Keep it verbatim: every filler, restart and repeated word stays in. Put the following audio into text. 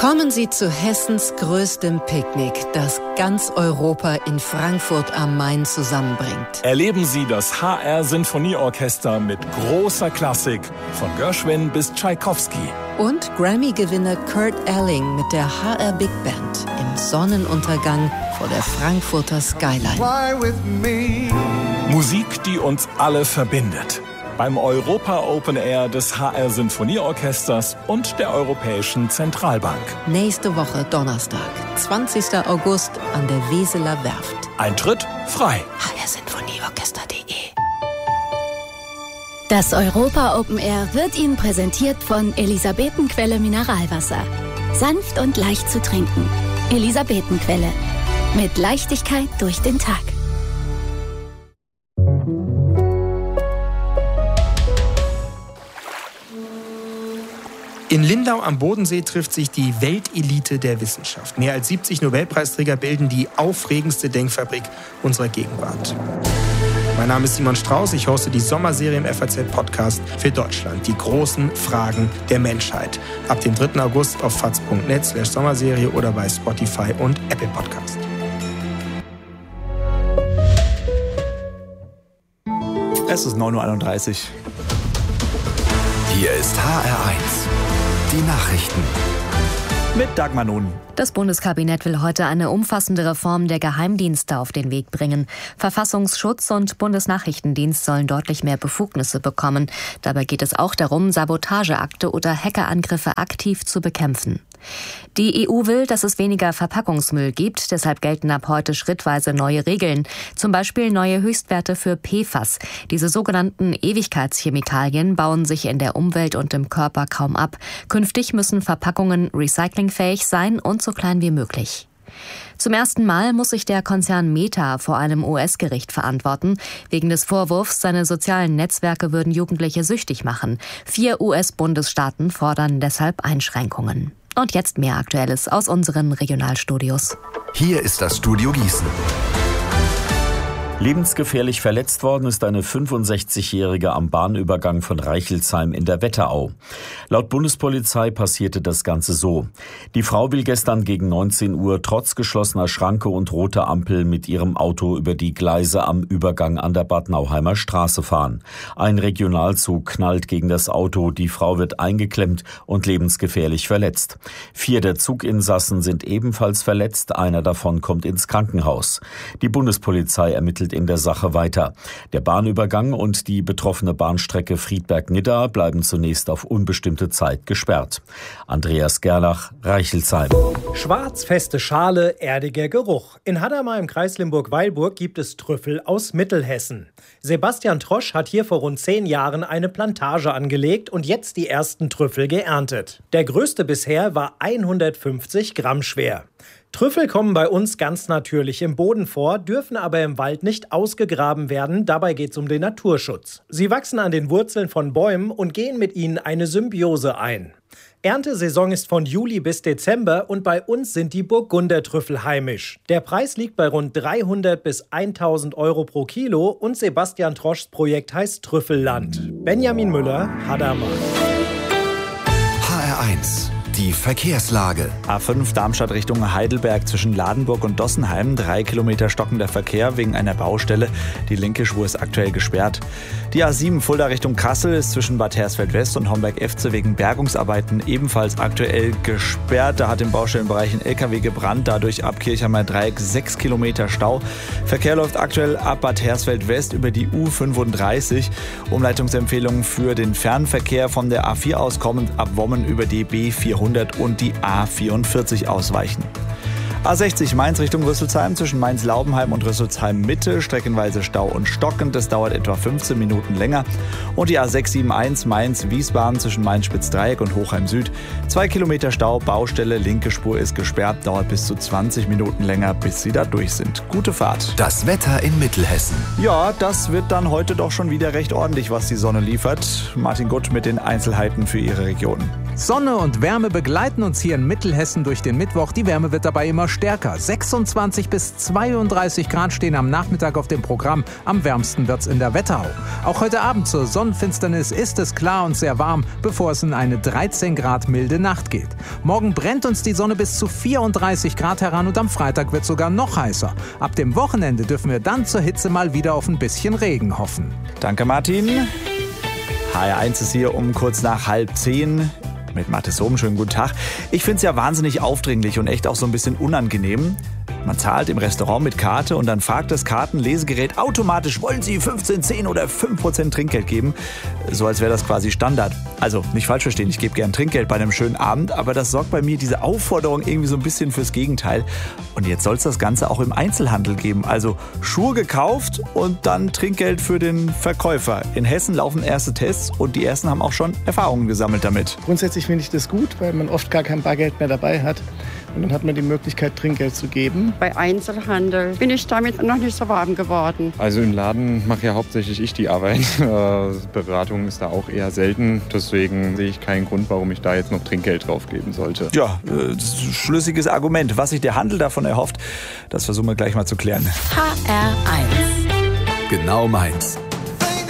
Kommen Sie zu Hessens größtem Picknick, das ganz Europa in Frankfurt am Main zusammenbringt. Erleben Sie das H R Sinfonieorchester mit großer Klassik, von Gershwin bis Tschaikowski. Und Grammy-Gewinner Kurt Elling mit der H R Big Band im Sonnenuntergang vor der Frankfurter Skyline. Musik, die uns alle verbindet. Beim Europa Open Air des H R Sinfonieorchesters und der Europäischen Zentralbank. Nächste Woche Donnerstag, zwanzigster August an der Weseler Werft. Eintritt frei. h r sinfonieorchester punkt de Das Europa Open Air wird Ihnen präsentiert von Elisabetenquelle Mineralwasser. Sanft und leicht zu trinken. Elisabetenquelle. Mit Leichtigkeit durch den Tag. In Lindau am Bodensee trifft sich die Weltelite der Wissenschaft. Mehr als siebzig Nobelpreisträger bilden die aufregendste Denkfabrik unserer Gegenwart. Mein Name ist Simon Strauß, ich hoste die Sommerserie im F A Z-Podcast für Deutschland. Die großen Fragen der Menschheit. Ab dem dritten August auf faz punkt net slash Sommerserie oder bei Spotify und Apple Podcast. Es ist neun Uhr einunddreißig. Hier ist H R eins. Die Nachrichten. Mit Dagmar Nun. Das Bundeskabinett will heute eine umfassende Reform der Geheimdienste auf den Weg bringen. Verfassungsschutz und Bundesnachrichtendienst sollen deutlich mehr Befugnisse bekommen. Dabei geht es auch darum, Sabotageakte oder Hackerangriffe aktiv zu bekämpfen. Die E U will, dass es weniger Verpackungsmüll gibt, deshalb gelten ab heute schrittweise neue Regeln. Zum Beispiel neue Höchstwerte für P F A S. Diese sogenannten Ewigkeitschemikalien bauen sich in der Umwelt und im Körper kaum ab. Künftig müssen Verpackungen recyclingfähig sein und so klein wie möglich. Zum ersten Mal muss sich der Konzern Meta vor einem U S-Gericht verantworten. Wegen des Vorwurfs, seine sozialen Netzwerke würden Jugendliche süchtig machen. Vier U S-Bundesstaaten fordern deshalb Einschränkungen. Und jetzt mehr Aktuelles aus unseren Regionalstudios. Hier ist das Studio Gießen. Lebensgefährlich verletzt worden ist eine fünfundsechzigjährige am Bahnübergang von Reichelsheim in der Wetterau. Laut Bundespolizei passierte das Ganze so. Die Frau will gestern gegen neunzehn Uhr trotz geschlossener Schranke und roter Ampel mit ihrem Auto über die Gleise am Übergang an der Bad Nauheimer Straße fahren. Ein Regionalzug knallt gegen das Auto, die Frau wird eingeklemmt und lebensgefährlich verletzt. Vier der Zuginsassen sind ebenfalls verletzt, einer davon kommt ins Krankenhaus. Die Bundespolizei ermittelt in der Sache weiter. Der Bahnübergang und die betroffene Bahnstrecke Friedberg-Nidda bleiben zunächst auf unbestimmte Zeit gesperrt. Andreas Gerlach, Reichelsheim. Schwarz, feste Schale, erdiger Geruch. In Hadamar im Kreis Limburg-Weilburg gibt es Trüffel aus Mittelhessen. Sebastian Trosch hat hier vor rund zehn Jahren eine Plantage angelegt und jetzt die ersten Trüffel geerntet. Der größte bisher war hundertfünfzig Gramm schwer. Trüffel kommen bei uns ganz natürlich im Boden vor, dürfen aber im Wald nicht ausgegraben werden. Dabei geht es um den Naturschutz. Sie wachsen an den Wurzeln von Bäumen und gehen mit ihnen eine Symbiose ein. Erntesaison ist von Juli bis Dezember und bei uns sind die Burgundertrüffel heimisch. Der Preis liegt bei rund dreihundert bis tausend Euro pro Kilo und Sebastian Troschs Projekt heißt Trüffelland. Benjamin Müller, Hadamar. H R eins. Die Verkehrslage. A fünf Darmstadt Richtung Heidelberg zwischen Ladenburg und Dossenheim. Drei Kilometer stockender Verkehr wegen einer Baustelle. Die linke Spur ist aktuell gesperrt. Die A sieben Fulda Richtung Kassel ist zwischen Bad Hersfeld-West und Homberg-Efze wegen Bergungsarbeiten ebenfalls aktuell gesperrt. Da hat im Baustellenbereich ein L K W gebrannt. Dadurch ab Kirchheimer Dreieck sechs Kilometer Stau. Verkehr läuft aktuell ab Bad Hersfeld-West über die U fünfunddreißig. Umleitungsempfehlungen für den Fernverkehr von der A vier aus kommend ab Wommen über die B vierhundert und die A vierundvierzig ausweichen. A sechzig Mainz Richtung Rüsselsheim zwischen Mainz-Laubenheim und Rüsselsheim-Mitte. Streckenweise Stau und stockend. Das dauert etwa fünfzehn Minuten länger. Und die A sechs sieben eins Mainz-Wiesbaden zwischen Mainz-Spitzdreieck und Hochheim-Süd. Zwei Kilometer Stau, Baustelle, linke Spur ist gesperrt. Dauert bis zu zwanzig Minuten länger, bis sie da durch sind. Gute Fahrt. Das Wetter in Mittelhessen. Ja, das wird dann heute doch schon wieder recht ordentlich, was die Sonne liefert. Martin Gutt mit den Einzelheiten für Ihre Region. Sonne und Wärme begleiten uns hier in Mittelhessen durch den Mittwoch. Die Wärme wird dabei immer stärker. sechsundzwanzig bis zweiunddreißig Grad stehen am Nachmittag auf dem Programm. Am wärmsten wird's in der Wetterau. Auch heute Abend zur Sonnenfinsternis ist es klar und sehr warm, bevor es in eine dreizehn Grad milde Nacht geht. Morgen brennt uns die Sonne bis zu vierunddreißig Grad heran und am Freitag wird sogar noch heißer. Ab dem Wochenende dürfen wir dann zur Hitze mal wieder auf ein bisschen Regen hoffen. Danke, Martin. H R eins ist hier um kurz nach halb zehn. Mit Mathis Sohm, schönen guten Tag. Ich finde es ja wahnsinnig aufdringlich und echt auch so ein bisschen unangenehm. Man zahlt im Restaurant mit Karte und dann fragt das Kartenlesegerät automatisch, wollen Sie fünfzehn, zehn oder fünf Prozent Trinkgeld geben? So als wäre das quasi Standard. Also nicht falsch verstehen, ich gebe gern Trinkgeld bei einem schönen Abend, aber das sorgt bei mir diese Aufforderung irgendwie so ein bisschen fürs Gegenteil. Und jetzt soll es das Ganze auch im Einzelhandel geben. Also Schuhe gekauft und dann Trinkgeld für den Verkäufer. In Hessen laufen erste Tests und die ersten haben auch schon Erfahrungen gesammelt damit. Grundsätzlich finde ich das gut, weil man oft gar kein Bargeld mehr dabei hat. Und dann hat man die Möglichkeit, Trinkgeld zu geben. Bei Einzelhandel bin ich damit noch nicht so warm geworden. Also im Laden mache ja hauptsächlich ich die Arbeit. Beratung ist da auch eher selten. Deswegen sehe ich keinen Grund, warum ich da jetzt noch Trinkgeld drauf geben sollte. Ja, das ist ein schlüssiges Argument. Was sich der Handel davon erhofft, das versuchen wir gleich mal zu klären. H R eins. Genau meins.